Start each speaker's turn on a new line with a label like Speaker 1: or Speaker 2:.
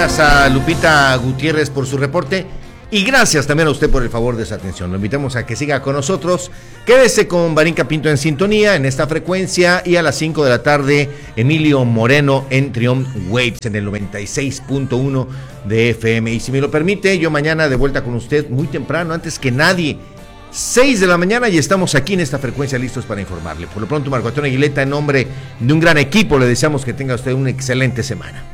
Speaker 1: Gracias a Lupita Gutiérrez por su reporte y gracias también a usted por el favor de su atención. Lo invitamos a que siga con nosotros. Quédese con Varinka Pinto en sintonía en esta frecuencia y a las 5 de la tarde Emilio Moreno en Triumph Waves en el 96.1 de FM. Y si me lo permite, yo mañana de vuelta con usted muy temprano, antes que nadie. 6 de la mañana y estamos aquí en esta frecuencia listos para informarle. Por lo pronto, Marco Antonio Aguileta, en nombre de un gran equipo, le deseamos que tenga usted una excelente semana.